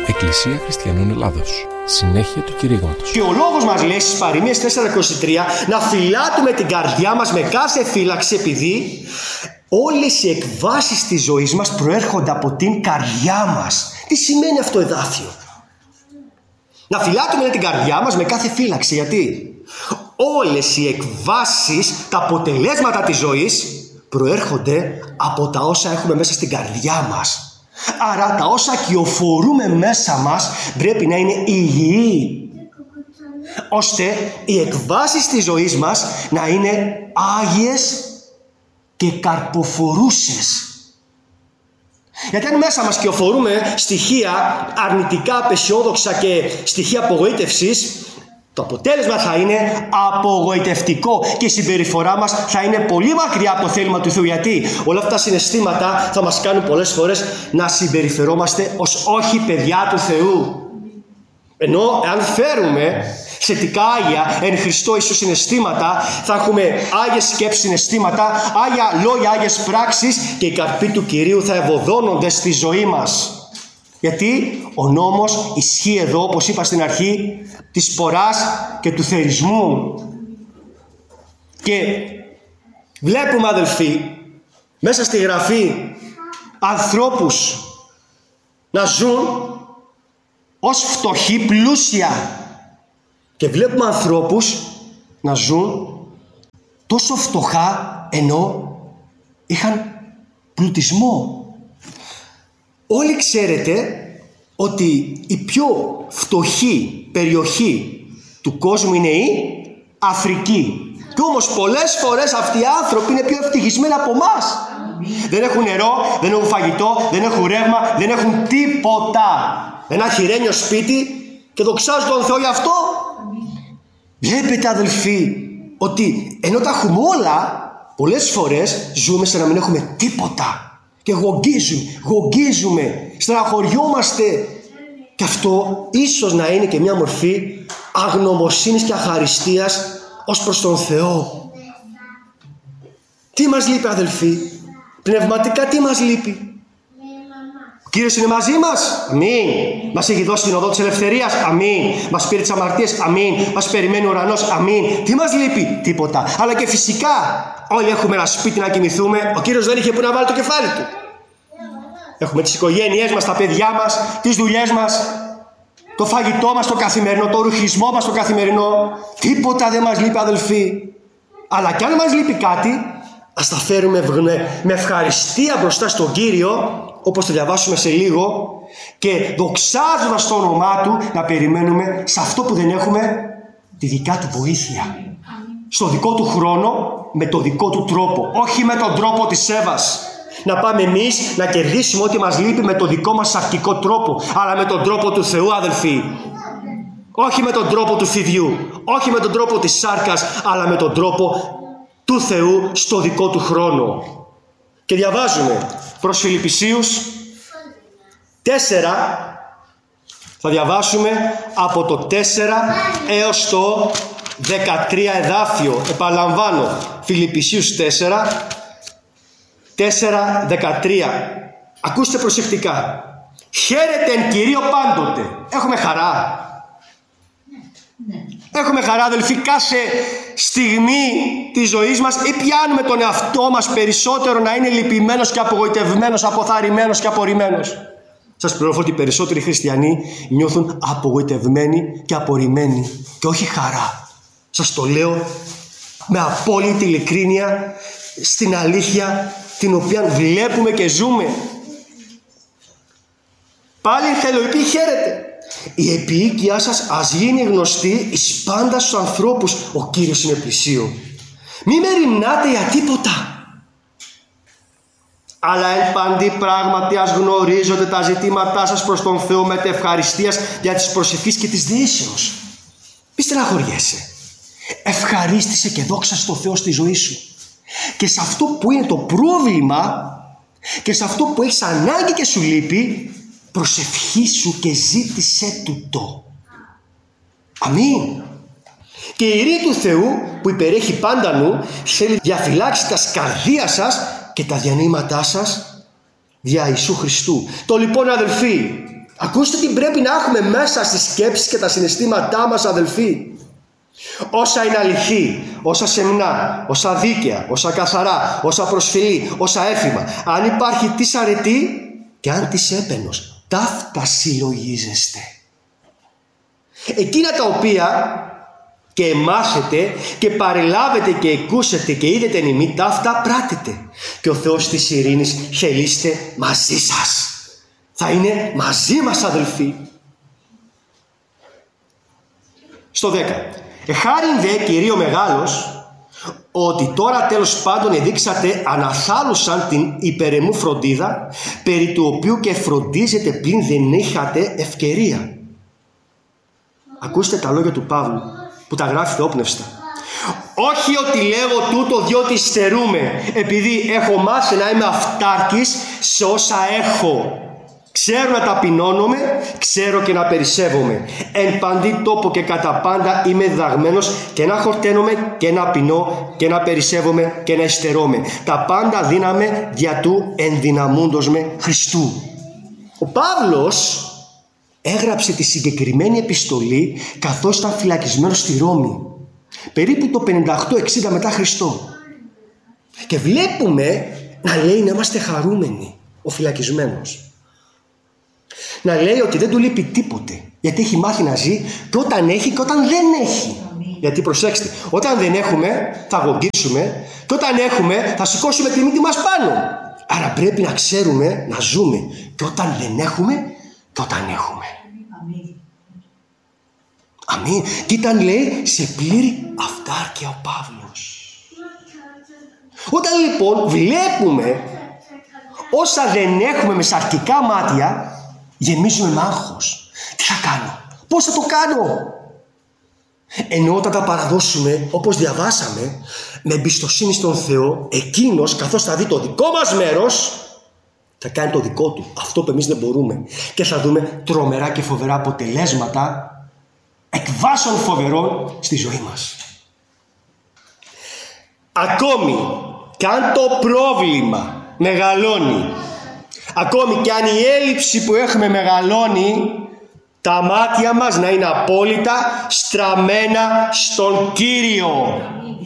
Εκκλησία Χριστιανών Ελλάδος. Συνέχεια του κηρύγματος. Και ο λόγος μας λέει στις Παροιμίες 4:23 να φυλάτουμε την καρδιά μας με κάθε φύλαξη, επειδή όλες οι εκβάσεις της ζωής μας προέρχονται από την καρδιά μας. Τι σημαίνει αυτό εδάφιο? Να φυλάτουμε την καρδιά μας με κάθε φύλαξη. Γιατί όλες οι εκβάσεις, τα αποτελέσματα της ζωής προέρχονται από τα όσα έχουμε μέσα στην καρδιά μας. Άρα τα όσα κυοφορούμε μέσα μας πρέπει να είναι υγιή, ώστε οι εκβάσεις της ζωής μας να είναι άγιες και καρποφορούσες. Γιατί αν μέσα μας κυοφορούμε στοιχεία αρνητικά, απεσιόδοξα και στοιχεία απογοήτευσης, το αποτέλεσμα θα είναι απογοητευτικό και η συμπεριφορά μας θα είναι πολύ μακριά από το θέλημα του Θεού. Γιατί όλα αυτά τα συναισθήματα θα μας κάνουν πολλές φορές να συμπεριφερόμαστε ως όχι παιδιά του Θεού. Ενώ εάν φέρουμε θετικά άγια εν Χριστώ Ιησού συναισθήματα, θα έχουμε άγιες σκέψεις, συναισθήματα, άγια λόγια, άγιες πράξεις και οι καρποί του Κυρίου θα ευωδώνονται στη ζωή μας. Γιατί ο νόμος ισχύει εδώ, όπως είπα στην αρχή, της σποράς και του θερισμού. Και βλέπουμε, αδελφοί, μέσα στη Γραφή ανθρώπους να ζουν ως φτωχοί πλούσια. Και βλέπουμε ανθρώπους να ζουν τόσο φτωχά ενώ είχαν πλουτισμό. Όλοι ξέρετε ότι η πιο φτωχή περιοχή του κόσμου είναι η Αφρική. Και όμως πολλές φορές αυτοί οι άνθρωποι είναι πιο ευτυχισμένοι από εμάς. Δεν έχουν νερό, δεν έχουν φαγητό, δεν έχουν ρεύμα, δεν έχουν τίποτα. Ένα χειρένιο σπίτι και δοξάζουν τον Θεό γι' αυτό. Βλέπετε, αδελφοί, ότι ενώ τα έχουμε όλα, πολλές φορές ζούμε σαν να μην έχουμε τίποτα. Και γογγίζουμε, στεναχωριόμαστε. Και αυτό ίσως να είναι και μια μορφή αγνωμοσύνης και αχαριστίας ως προς τον Θεό. Τι μας λείπει, αδελφοί? Πνευματικά τι μας λείπει? Ο Κύριος είναι μαζί μας. Αμήν. Μας έχει δώσει την οδό της ελευθερίας. Αμήν. Μας πήρε τις αμαρτίες. Αμήν. Μας περιμένει ο ουρανός. Αμήν. Τι μας λείπει? Τίποτα. Αλλά και φυσικά όλοι έχουμε ένα σπίτι να κοιμηθούμε. Ο Κύριος δεν είχε που να βάλει το κεφάλι του. Έχουμε τις οικογένειές μας, τα παιδιά μας, τις δουλειές μας, το φαγητό μας το καθημερινό, το ρουχισμό μας το καθημερινό. Τίποτα δεν μας λείπει, αδελφοί. Αλλά κι αν μας λείπει κάτι, ας τα φέρουμε με ευχαριστία μπροστά στον Κύριο, όπως το διαβάσουμε σε λίγο, και δοξάζοντας το όνομά Του να περιμένουμε σε αυτό που δεν έχουμε τη δικιά Του βοήθεια. Στο δικό Του χρόνο, με το δικό Του τρόπο, όχι με τον τρόπο της Εύας. Να πάμε εμείς να κερδίσουμε ό,τι μας λείπει με το δικό μας αρχικό τρόπο, αλλά με τον τρόπο του Θεού, αδελφοί. Όχι με τον τρόπο του φιδιού, όχι με τον τρόπο της σάρκας, αλλά με τον τρόπο του Θεού στο δικό Του χρόνο. Και διαβάζουμε προς Φιλιππισίους 4, θα διαβάσουμε από το 4 έως το 13 εδάφιο. Επαναλαμβάνω, Φιλιππισίους 4, 4-13. Ακούστε προσεκτικά. Χαίρετε εν Κυρίω πάντοτε. Έχουμε χαρά. Έχουμε χαρά, αδελφοί, κάθε στιγμή της ζωής μας, ή πιάνουμε τον εαυτό μας περισσότερο να είναι λυπημένος και απογοητευμένος, αποθαρρυμένος και απορριμμένος? Σας πληροφορώ ότι οι περισσότεροι χριστιανοί νιώθουν απογοητευμένοι και απορριμμένοι και όχι χαρά. Σας το λέω με απόλυτη ειλικρίνεια, στην αλήθεια την οποία βλέπουμε και ζούμε. Πάλι θέλω πει χαίρετε. Η επιοίκειά σας ας γίνει γνωστή εις πάντα στους ανθρώπους. Ο Κύριος είναι πλησίον. Μη μεριμνάτε για τίποτα, αλλά εν παντή πράγματι ας γνωρίζονται τα ζητήματά σας προς τον Θεό με ευχαριστίας για τις προσευχής και της δεήσεως. Μη στεναχωριέσαι. Ευχαρίστησε και δόξα στο Θεό στη ζωή σου. Και σε αυτό που είναι το πρόβλημα και σε αυτό που έχεις ανάγκη και σου λείπει, προσευχήσου και ζήτησέ Του το. Αμήν. Και η ειρήνη του Θεού που υπερέχει πάντα νου θέλει διαφυλάξει τα καρδία σας και τα διανύματά σας δια Ιησού Χριστού. Το λοιπόν, αδελφοί, Ακούστε τι πρέπει να έχουμε μέσα στις σκέψεις και τα συναισθήματά μας, αδελφοί. Όσα είναι αληθή, όσα σεμνά, όσα δίκαια, όσα καθαρά, όσα προσφυλή, όσα έθιμα, αν υπάρχει της αρετή και αν της έπαινος, ταύτα συλλογίζεστε. Εκείνα τα οποία και μάθετε και παρελάβετε και εκούσετε και είδετε εν ημί, ταύτα πράτετε. Και ο Θεός της ειρήνης χελίστε μαζί σας. Θα είναι μαζί μας, αδελφοί. Στο 10. Εχάριν δε Κυρίω μεγάλος, ότι τώρα τέλος πάντων εδείξατε αναθάλουσαν την υπερεμού φροντίδα, περί του οποίου και φροντίζετε πλην δεν είχατε ευκαιρία. Ακούστε τα λόγια του Παύλου που τα γράφει θεόπνευστα. Όχι ότι λέγω τούτο διότι στερούμε, επειδή έχω μάθει να είμαι αυτάρκης σε όσα έχω. Ξέρω να ταπεινώνομαι, ξέρω και να περισσεύομαι. Εν παντή τόπο και κατά πάντα είμαι διδαγμένος και να χορταίνομαι και να πεινώ και να περισσεύομαι και να υστερώμαι. Τα πάντα δύναμε δια του ενδυναμούντος με Χριστού. Ο Παύλος έγραψε τη συγκεκριμένη επιστολή καθώς ήταν φυλακισμένος στη Ρώμη, περίπου το 58-60 μετά Χριστό. Και βλέπουμε να λέει να είμαστε χαρούμενοι, ο φυλακισμένος. Να λέει ότι δεν του λείπει τίποτε, γιατί έχει μάθει να ζει και όταν έχει και όταν δεν έχει. Γιατί προσέξτε, όταν δεν έχουμε θα αγωνγίσουμε και όταν έχουμε θα σηκώσουμε τη μύτη μας πάνω. Άρα πρέπει να ξέρουμε να ζούμε και όταν δεν έχουμε και όταν έχουμε. Αμήν. Και ήταν, λέει, σε πλήρη αυτάρκεια ο Παύλος. Όταν λοιπόν βλέπουμε όσα δεν έχουμε με σαρκικά μάτια, γεμίζουμε με άγχος. Τι θα κάνω, πώς θα το κάνω? Ενώ όταν τα παραδώσουμε, όπως διαβάσαμε, με εμπιστοσύνη στον Θεό, εκείνος καθώς θα δει το δικό μας μέρος, θα κάνει το δικό του, αυτό που εμείς δεν μπορούμε. Και θα δούμε τρομερά και φοβερά αποτελέσματα εκβάσεων φοβερών στη ζωή μας. Ακόμη και αν το πρόβλημα μεγαλώνει, ακόμη και αν η έλλειψη που έχουμε μεγαλώνει, τα μάτια μας να είναι απόλυτα στραμμένα στον Κύριο.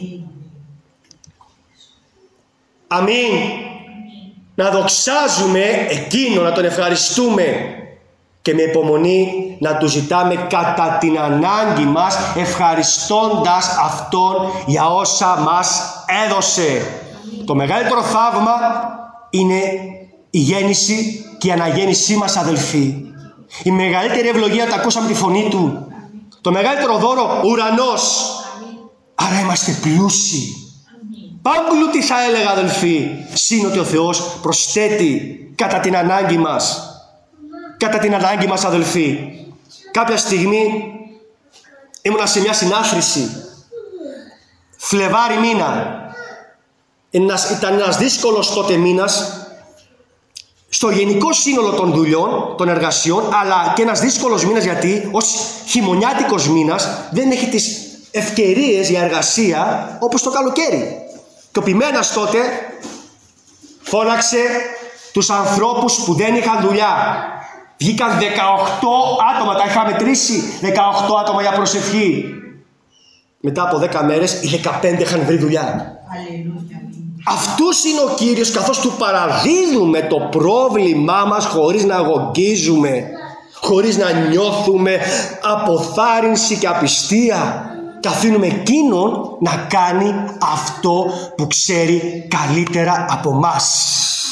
Αμήν. Να δοξάζουμε εκείνο, να τον ευχαριστούμε και με υπομονή να του ζητάμε κατά την ανάγκη μας, ευχαριστώντας Αυτόν για όσα μας έδωσε. Το μεγαλύτερο θαύμα είναι η γέννηση και η αναγέννησή μας, αδελφοί. Η μεγαλύτερη ευλογία, τα ακούσαμε τη φωνή Του. Το μεγαλύτερο δώρο, ουρανός. Άρα είμαστε πλούσιοι. Πάμπλουτοι θα έλεγα, αδελφοί. Συν ότι ο Θεός προσθέτει κατά την ανάγκη μας. Κατά την ανάγκη μας, αδελφοί. Κάποια στιγμή ήμουνα σε μια συνάθρηση. Φλεβάρι μήνα. Ήταν ένας δύσκολος τότε μήνας στο γενικό σύνολο των δουλειών, των εργασιών, αλλά και ένας δύσκολος μήνας γιατί ως χειμωνιάτικος μήνας δεν έχει τις ευκαιρίες για εργασία όπως το καλοκαίρι. Και ο Ποιμένας τότε φώναξε τους ανθρώπους που δεν είχαν δουλειά. Βγήκαν 18 άτομα, τα είχα μετρήσει, 18 άτομα για προσευχή. Μετά από 10 μέρες οι 15 είχαν βρει δουλειά. Αυτός είναι ο Κύριος, καθώς του παραδίδουμε το πρόβλημά μας χωρίς να αγωνγίζουμε, χωρίς να νιώθουμε αποθάρρυνση και απιστία. Και αφήνουμε εκείνον να κάνει αυτό που ξέρει καλύτερα από μας.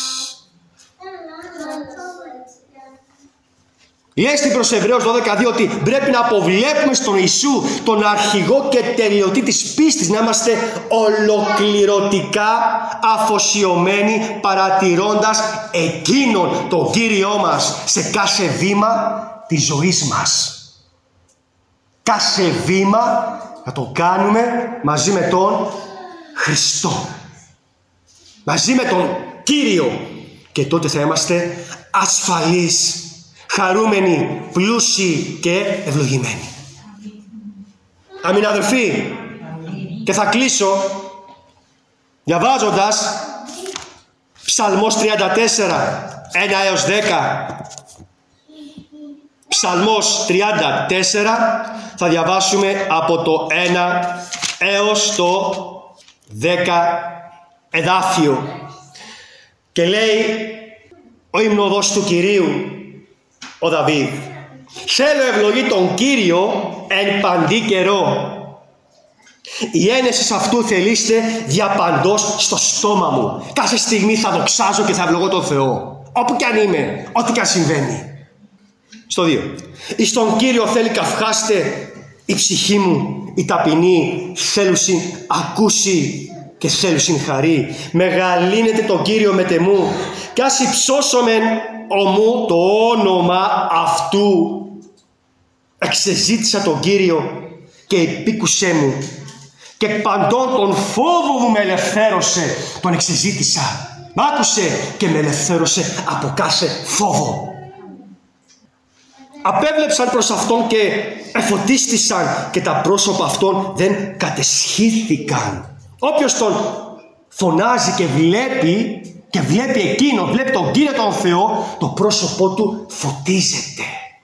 Λέει στην προς Εβραίους 12:2 ότι πρέπει να αποβλέπουμε στον Ιησού, τον αρχηγό και τελειωτή της πίστης, να είμαστε ολοκληρωτικά αφοσιωμένοι παρατηρώντας εκείνον τον Κύριό μας σε κάθε βήμα της ζωής μας. Κάθε βήμα να το κάνουμε μαζί με τον Χριστό, μαζί με τον Κύριο, και τότε θα είμαστε ασφαλείς, χαρούμενοι, πλούσιοι και ευλογημένοι. Αμήν, αδελφοί. Και θα κλείσω διαβάζοντας Ψαλμός 34, 1 έως 10. Ψαλμός 34, θα διαβάσουμε από το 1 έως το 10 εδάφιο. Και λέει ο ύμνοδος του Κυρίου, ο Δαβίδ: θέλω ευλογή τον Κύριο εν παντή καιρό. Η ένεσης αυτού θελήστε διαπαντός στο στόμα μου. Κάθε στιγμή θα δοξάζω και θα ευλογώ τον Θεό, όπου κι αν είμαι, ό,τι κι αν συμβαίνει. Στο 2. Εις τον Κύριο θέλει καυχάστε η ψυχή μου, η ταπεινή θέλουσιν ακούσει και θέλουσιν χαρί. Μεγαλύνετε τον Κύριο μετεμού, κι ας υψώσομεν ομού το όνομα αυτού. Εξεζήτησα τον Κύριο και υπήκουσέ μου, και παντών τον φόβο μου με ελευθέρωσε. Τον εξεζήτησα, μ' άκουσε και με ελευθέρωσε από κάθε φόβο. Απέβλεψαν προς αυτόν και εφωτίστησαν, και τα πρόσωπα αυτών δεν κατεσχύθηκαν. Όποιος τον φωνάζει και βλέπει εκείνο, βλέπει τον Κύριο τον Θεό, το πρόσωπό του φωτίζεται.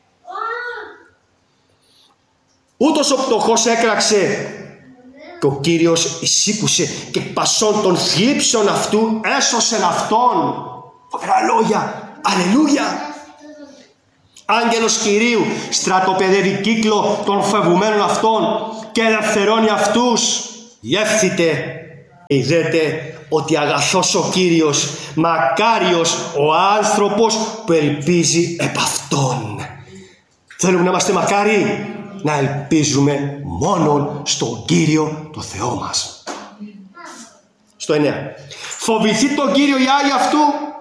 Ούτως ο πτωχός έκραξε και ο Κύριος εισήκουσε, και πασών των θλίψεων αυτού έσωσεν αυτόν. Φοβερά λόγια. Αλληλούια. Άγγελος Κυρίου στρατοπεδεύει κύκλο των φευγουμένων αυτών και ελευθερώνει αυτούς. Γεύθητε, είδετε ότι αγαθός ο Κύριος, μακάριος ο άνθρωπος που ελπίζει επ' αυτόν. Θέλουμε να είμαστε μακάρι, να ελπίζουμε μόνον στον Κύριο το Θεό μας. Στο 9. Φοβηθεί τον Κύριο οι Άγιοι αυτού.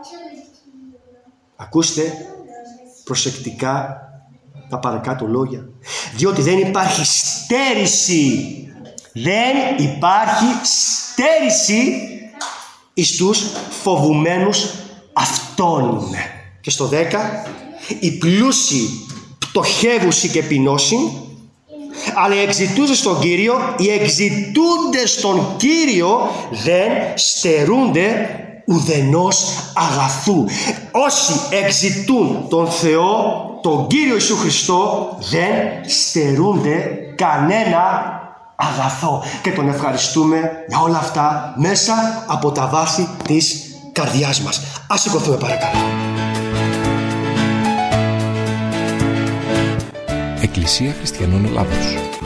Ακούστε προσεκτικά τα παρακάτω λόγια. Διότι δεν υπάρχει στέρηση. Δεν υπάρχει στέρηση εις τους φοβουμένους αυτών. Και στο 10. Οι πλούσιοι πτωχεύουσι και πεινώσιν, αλλά οι εξητούντες στον Κύριο, οι εξητούντες στον Κύριο δεν στερούνται ουδενός αγαθού. Όσοι εξητούν τον Θεό, τον Κύριο Ιησού Χριστό, δεν στερούνται κανένα αγαθό. Και τον ευχαριστούμε για όλα αυτά μέσα από τα βάθη της καρδιάς μας. Ας σηκωθούμε παρακαλώ. Εκκλησία Χριστιανών Ελλάδος.